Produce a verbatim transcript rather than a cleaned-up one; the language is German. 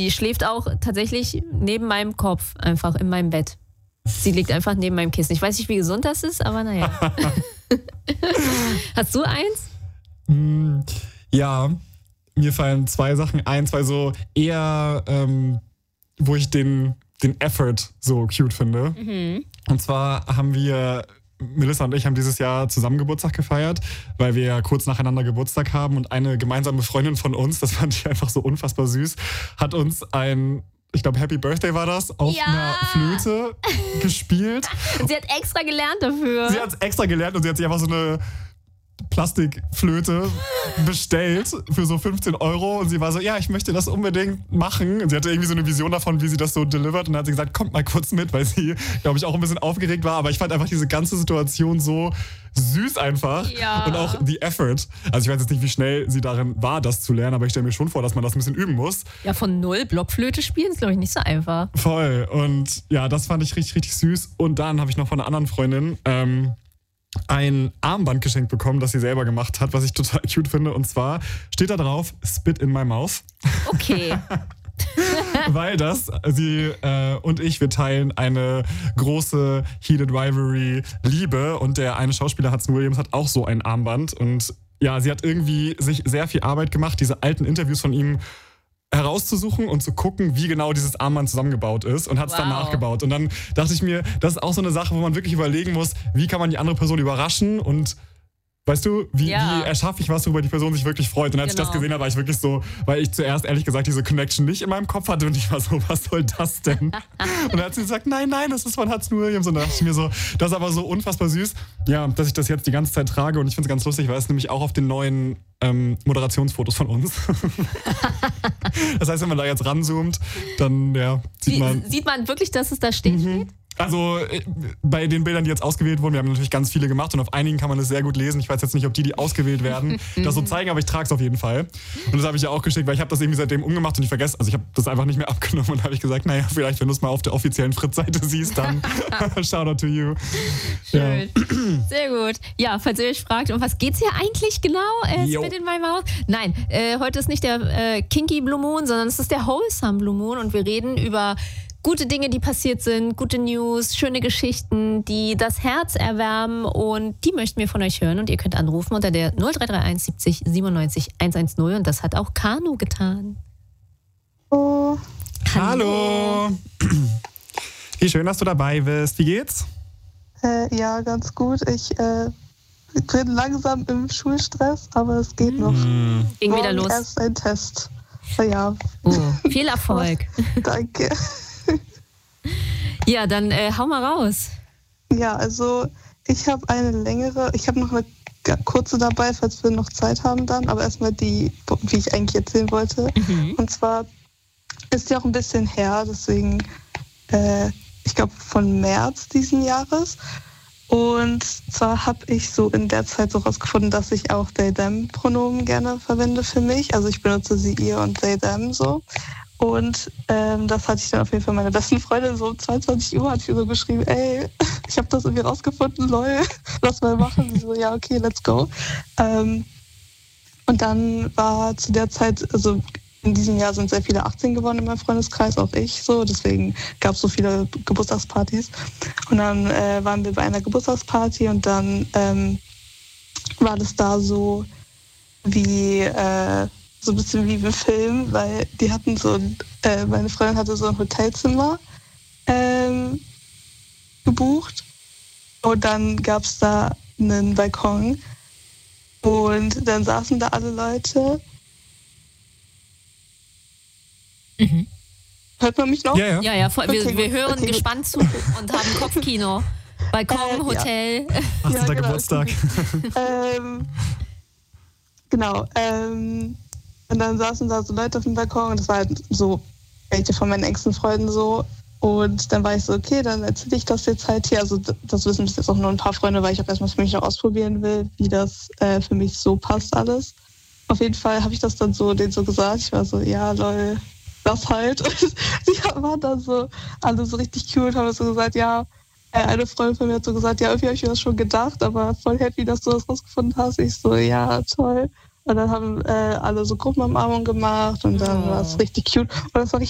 die schläft auch tatsächlich neben meinem Kopf, einfach in meinem Bett. Sie liegt einfach neben meinem Kissen. Ich weiß nicht, wie gesund das ist, aber naja. Hast du eins? Ja, mir fallen zwei Sachen ein, zwei so eher, ähm, wo ich den, den Effort so cute finde. Mhm. Und zwar haben wir, Melissa und ich haben dieses Jahr zusammen Geburtstag gefeiert, weil wir ja kurz nacheinander Geburtstag haben und eine gemeinsame Freundin von uns, das fand ich einfach so unfassbar süß, hat uns ein, ich glaube Happy Birthday war das, auf ja. einer Flöte gespielt. Und sie hat extra gelernt dafür. Sie hat es extra gelernt und sie hat sich einfach so eine Plastikflöte bestellt für so fünfzehn Euro und sie war so, ja, ich möchte das unbedingt machen. Und sie hatte irgendwie so eine Vision davon, wie sie das so delivert und dann hat sie gesagt, kommt mal kurz mit, weil sie, glaube ich, auch ein bisschen aufgeregt war, aber ich fand einfach diese ganze Situation so süß einfach ja. und auch the effort. Also ich weiß jetzt nicht, wie schnell sie darin war, das zu lernen, aber ich stelle mir schon vor, dass man das ein bisschen üben muss. Ja, von null Blockflöte spielen ist, glaube ich, nicht so einfach. Voll. Und ja, das fand ich richtig, richtig süß. Und dann habe ich noch von einer anderen Freundin ähm, ein Armband geschenkt bekommen, das sie selber gemacht hat, was ich total cute finde. Und zwar steht da drauf, Spit in my mouth. Okay. Weil das, sie äh, und ich, wir teilen eine große Heated Rivalry Liebe und der eine Schauspieler, Hudson Williams, hat auch so ein Armband und ja, sie hat irgendwie sich sehr viel Arbeit gemacht, diese alten Interviews von ihm herauszusuchen und zu gucken, wie genau dieses Armband zusammengebaut ist und hat es wow. dann nachgebaut. Und dann dachte ich mir, das ist auch so eine Sache, wo man wirklich überlegen muss, wie kann man die andere Person überraschen und weißt du, wie, ja. wie erschaffe ich was, worüber die Person sich wirklich freut. Und als genau. ich das gesehen habe, war ich wirklich so, weil ich zuerst ehrlich gesagt diese Connection nicht in meinem Kopf hatte und ich war so, was soll das denn? Und dann hat sie gesagt, nein, nein, das ist von Hudson Williams. Und dann dachte ich mir so, das ist aber so unfassbar süß, ja, dass ich das jetzt die ganze Zeit trage. Und ich finde es ganz lustig, weil es nämlich auch auf den neuen ähm, Moderationsfotos von uns. Das heißt, wenn man da jetzt ranzoomt, dann ja, sieht Wie, man... Sieht man wirklich, dass es da steht? Mhm. Also bei den Bildern, die jetzt ausgewählt wurden, wir haben natürlich ganz viele gemacht und auf einigen kann man es sehr gut lesen. Ich weiß jetzt nicht, ob die, die ausgewählt werden, das so zeigen, aber ich trage es auf jeden Fall. Und das habe ich ja auch geschickt, weil ich habe das irgendwie seitdem umgemacht und ich vergesse, also ich habe das einfach nicht mehr abgenommen und habe ich gesagt, naja, vielleicht, wenn du es mal auf der offiziellen Fritz-Seite siehst, dann Shoutout to you. Schön. Ja. Sehr gut. Ja, falls ihr euch fragt, um was geht's hier eigentlich genau? Äh, Spit in my mouth? Nein, äh, heute ist nicht der äh, Kinky Blue Moon, sondern es ist der Wholesome Blue Moon und wir reden über gute Dinge, die passiert sind, gute News, schöne Geschichten, die das Herz erwärmen und die möchten wir von euch hören und ihr könnt anrufen unter der null drei drei eins siebzig siebenundneunzig hundertzehn und das hat auch Kanu getan. Oh. Hallo. Hallo. Wie schön, dass du dabei bist. Wie geht's? Äh, ja, ganz gut. Ich äh, bin langsam im Schulstress, aber es geht noch. Mm. Ging Morgen wieder los. Erst ein Test. Ja. Oh, viel Erfolg. Danke. Ja, dann äh, hau mal raus. Ja, also ich habe eine längere, ich habe noch eine kurze dabei, falls wir noch Zeit haben dann, aber erstmal die, wie ich eigentlich erzählen wollte. Mhm. Und zwar ist die auch ein bisschen her, deswegen, äh, ich glaube von März diesen Jahres. Und zwar habe ich so in der Zeit so rausgefunden, dass ich auch they-them-Pronomen gerne verwende für mich. Also ich benutze sie, ihr und they-them so. Und ähm, das hatte ich dann auf jeden Fall meiner besten Freundin so um zweiundzwanzig Uhr hat sie so geschrieben, ey, ich habe das irgendwie rausgefunden, lol, lass mal machen. Sie so, ja, okay, let's go. Ähm, und dann war zu der Zeit, also in diesem Jahr sind sehr viele achtzehn geworden in meinem Freundeskreis, auch ich so, deswegen gab es so viele Geburtstagspartys. Und dann äh, waren wir bei einer Geburtstagsparty und dann ähm, war das da so wie... Äh, so ein bisschen wie im Film, weil die hatten so, äh, meine Freundin hatte so ein Hotelzimmer ähm, gebucht und dann gab es da einen Balkon und dann saßen da alle Leute. Mhm. Hört man mich noch? Ja, ja. ja, ja voll, wir, okay, wir hören okay, gespannt zu und haben Kopfkino. Balkon, äh, Hotel. Ja. achtzehnter Ja, genau. Geburtstag. ähm, genau, ähm, und dann saßen da so Leute auf dem Balkon und das war halt so welche von meinen engsten Freunden so. Und dann war ich so, okay, dann erzähle ich das jetzt halt hier. Also das wissen bis jetzt auch nur ein paar Freunde, weil ich auch erstmal für mich noch ausprobieren will, wie das äh, für mich so passt alles. Auf jeden Fall habe ich das dann so denen so gesagt. Ich war so, ja, lol, das halt. Und die waren dann so alle so richtig cute, haben so gesagt, ja, eine Freundin von mir hat so gesagt, ja, irgendwie habe ich mir das schon gedacht, aber voll happy, dass du das rausgefunden hast. Ich so, ja, toll. Und dann haben äh, alle so Gruppenumarmung gemacht und dann oh. war es richtig cute. Und das war richtig